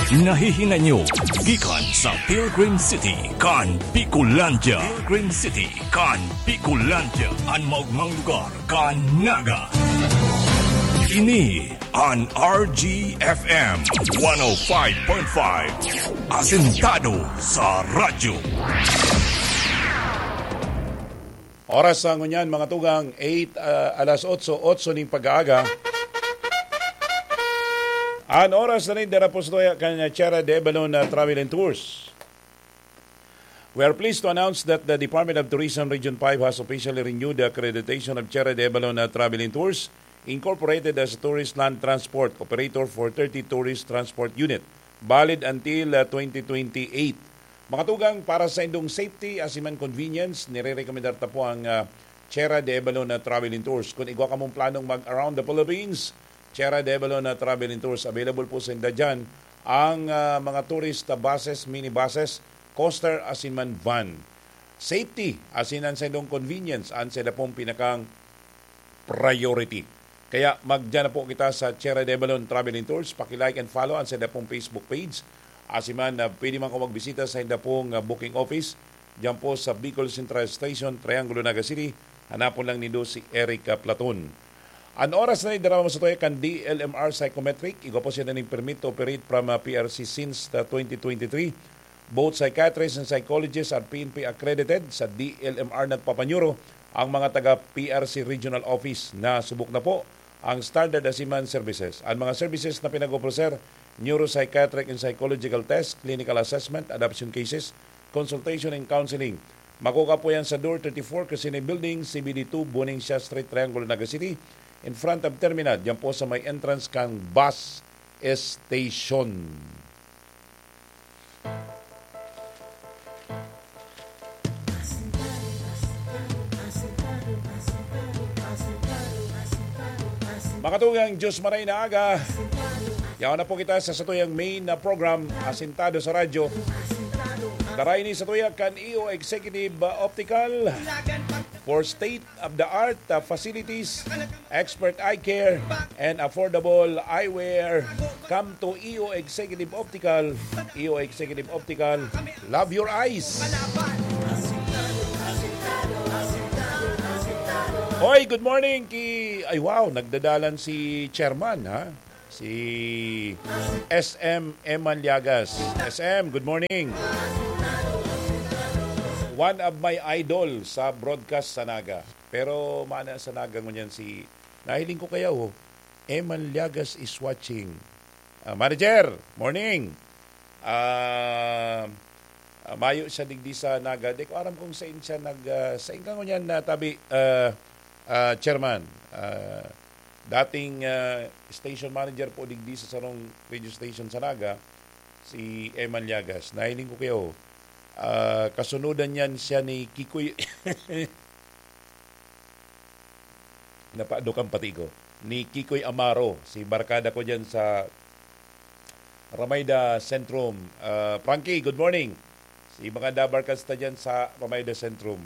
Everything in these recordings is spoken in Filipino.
Nahihinanyo gikan sa Pilgrim City kan Bicolandia. Pilgrim City kan Bicolandia. Ang maugmang lugar kan Naga. Ini an RGFM 105.5. Asentado sa radyo. Oras sa ngunyan mga tugang 8 8 ning pag-aaga. An oras na rin darapos doya kanya Tierra de Balon Travel and Tours. We are pleased to announce that the Department of Tourism Region 5 has officially renewed the accreditation of Tierra de Balon Travel and Tours, incorporated as a tourist land transport operator for 30 tourist transport unit, valid until 2028. Mga tugang, para sa indong safety as man convenience, nire-recommendar ta po ang Tierra de Balon Travel and Tours. Kung igwa ka mong planong mag-around the Philippines, Tierra de Balon Travel and Tours. Available po sa inda dyan ang mga tourist buses, minibuses, coaster as in man van. Safety as in sa indong convenience ang sila pong pinakang priority. Kaya magdyan na po kita sa Tierra de Balon Travel and Tours. Paki-like and follow ang sila pong Facebook page. As in man, pwede man ko magbisita sa inda pong booking office. Diyan po sa Bicol Central Station, Triangulo, Naga City. Hanapon lang nindo si Eric Platon. An oras na idarama sa toya kan DLMR Psychometric. Igo po siya na ng permit to operate from PRC since 2023. Both psychiatrists and psychologists are PNP accredited. Sa DLMR nagpapanyuro ang mga taga PRC Regional Office na subok na po ang Standard Asiman Services. Ang mga services na pinag-offer, neuropsychiatric and psychological test, clinical assessment, adoption cases, consultation and counseling. Makuha po yan sa Door 34, Casino Building, CBD2, Buning Siya Street, Triangulo, Naga City, in front of terminal. Diyan po sa may entrance kang bus station. Makatugang Diyos Maray na aga. Yaw na po kita sa satuyang main na program, Asintado sa Radyo. Daray ni satuyang kan EO Executive Optical for state-of-the-art facilities, expert eye care, and affordable eyewear. Come to EO Executive Optical. EO Executive Optical, love your eyes. Hoy, good morning ay wow, nagdadalan si Chairman, ha? Si SM Eman Llagas. SM, good morning. One of my idol sa broadcast sa Naga. Pero maana sa Naga ngunyan si, nahiling ko kaya Eman Llagas is watching. Manager, morning. Mayo siya digdi sa Naga. Di ko aram kung sa siya sa inka ngunyan na tabi, Chairman. Dating station manager po digdi sa sarong radio station sa Naga, si Eman Llagas. Nahiling ko kayo. Kasunudan yan siya ni Kikoy napaadukang pati ko ni Kikoy Amaro, si barkada ko dyan sa Ramayda Centrum. Frankie, good morning. Si mga dabarkas ta dyan sa Ramayda Centrum.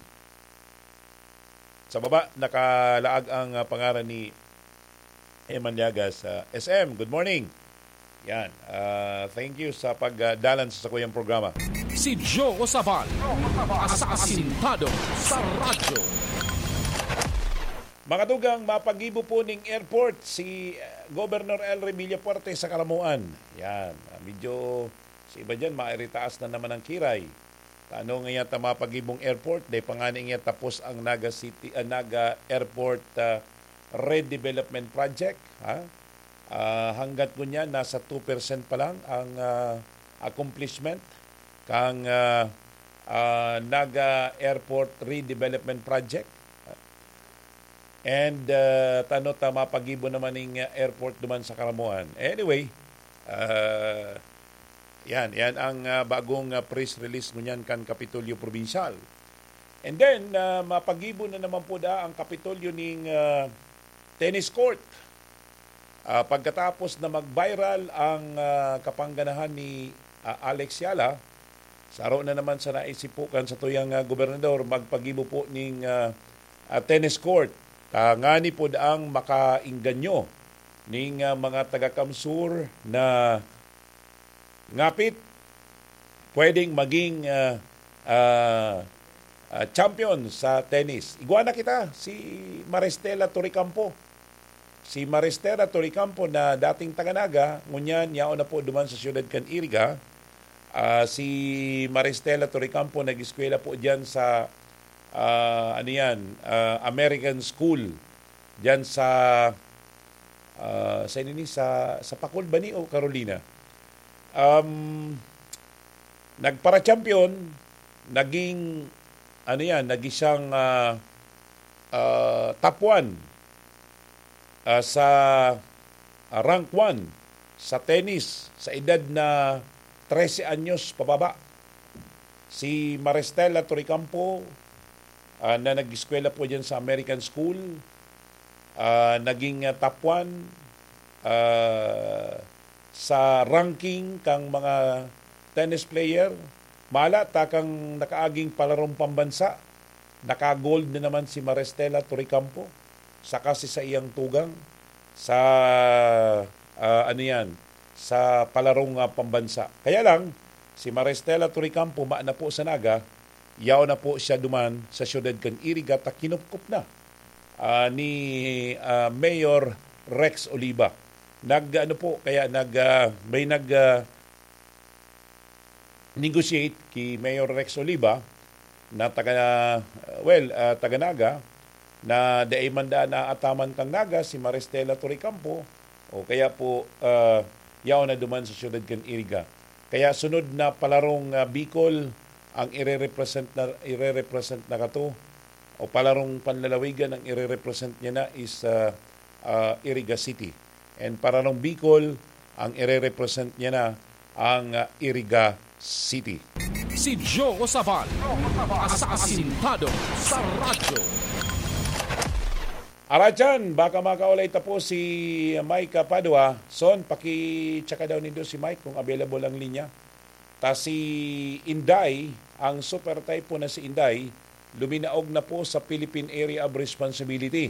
Sa baba nakalaag ang pangalan ni Eman Llagas. SM, good morning. Yan. Thank you sa pagdalan sa kuyang programa. Si Joe Osabal, Asintado sa radyo. Mga tugang, mapagibo po ning airport si Governor Elry Villapuerte sa Kalamuan. Yan. Medyo si iba dyan, mairitaas na naman ang kiray. Ano nga yata mapagibong airport? Dahil panganing nga tapos ang Naga City, Naga Airport Redevelopment Project. Hanggat ko niya, nasa 2% pa lang ang accomplishment kang Naga Airport Redevelopment Project. And mapag-ibo naman ng airport duman sa Karamuan. Anyway, yan ang bagong press release ngunyan kan Kapitolyo Provincial. And then, mapag-ibo na naman po ang Kapitolyo ng tennis court. Pagkatapos na mag-viral ang kapangganahan ni Alex Yala, saro na naman sa naisipukan sa tuyang gobernador, magpagibo po ng tennis court. Ngani po ang makaingganyo ng mga taga-Kamsur na ngapit pwedeng maging champion sa tennis. Iguana kita, si Maristela Torrecampo. Si Maristela Torrecampo na dating Taganaga, ngunyan yaon na po duman sa siyudad kan Iriga. Si Maristela Torrecampo nag-eskwela po diyan sa American School diyan sa Pakul Bani o Carolina. Nagpara-champion, naging siyang top 1 sa rank 1 sa tennis sa edad na 13 anyos pababa. Si Maristela Torrecampo na nag-eskwela po dyan sa American School, naging top 1 sa ranking kang mga tennis player. Mala takang nakaaging palarong pambansa. Naka-gold na naman si Maristela Torrecampo sa kasi sa iyang tugang sa sa palarong pambansa. Kaya lang si Maristela Torrecampo na po sa Naga, yaw na po siya duman sa siyudad kan Iriga ta kinupkup na ni Mayor Rex Oliva. Negotiate kay Mayor Rex Oliva na taga Naga na daimanda na ataman kang Naga si Maristela Torrecampo o kaya po yaw na duman sa siyudad kan Iriga. Kaya sunod na palarong Bicol ang ire-represent na kato o palarong panlalawigan ang ire-represent niya na is Iriga City. And palarong Bicol ang ire-represent niya na ang Iriga City. Si Joe Osaval, asasintado sa radyo. Arajan, baka makaulay tapo si Mike Padua. Son, paki-tsaka daw nindo si Mike kung available ang linya. Ta si Inday, ang super typhoon na si Inday, luminaog na po sa Philippine Area of Responsibility.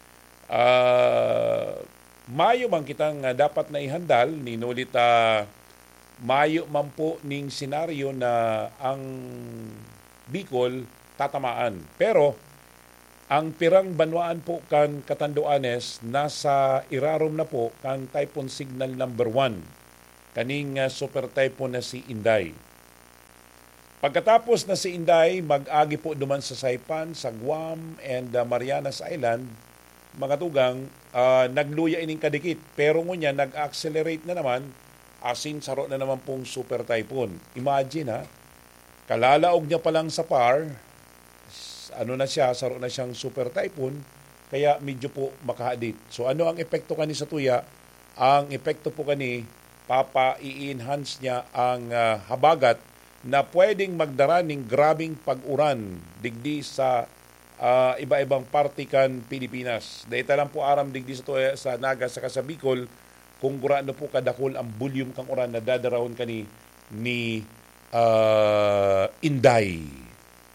Mayo man kitang dapat na ihandal, ninulit mayo man po ning senaryo na ang Bicol tatamaan. Pero ang pirang banwaan po kan Catanduanes nasa irarom na po kan typhoon signal number 1 kaning super typhoon na si Inday. Pagkatapos na si Inday, mag-agi po duman sa Saipan, sa Guam and Marianas Island, mga tugang, nagluya ining kadikit. Pero ngunya, nag-accelerate na naman, asin saro na naman pong super typhoon. Imagine kalalaog niya pa lang sa PAR, saro na siyang super typhoon, kaya medyo po makahadit. So ano ang epekto kani sa tuya? Ang epekto po kani, i-enhance niya ang habagat na pwedeng magdara ng grabing pag-uran digdi sa iba-ibang parte kan Pilipinas. Dahil lang po aram digdi sa tuya sa Naga sa Bicol, kung gurano po kadakol ang volume kang uran na dadarahon kani ni Inday.